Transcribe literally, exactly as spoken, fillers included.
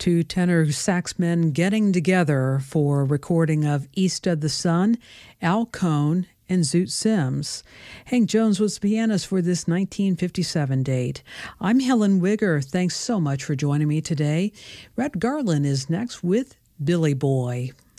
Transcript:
two tenor saxmen getting together for a recording of East of the Sun, Al Cohn, and Zoot Sims. Hank Jones was the pianist for this nineteen fifty-seven date. I'm Helen Wigger. Thanks so much for joining me today. Red Garland is next with Billy Boy.